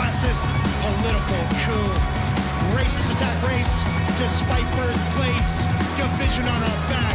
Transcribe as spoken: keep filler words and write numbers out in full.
classist political coup. Racist attack race, despite birthplace, division on our back.